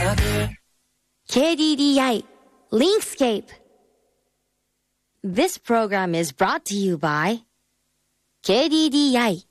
KDDI Linkscape. This program is brought to you by KDDI